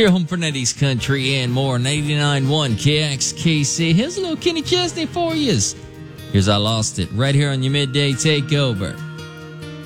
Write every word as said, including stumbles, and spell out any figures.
Your home for nineties country and more. ninety-nine point one K X K C. Here's a little Kenny Chesney for you. Here's I Lost It right here on your Midday Takeover.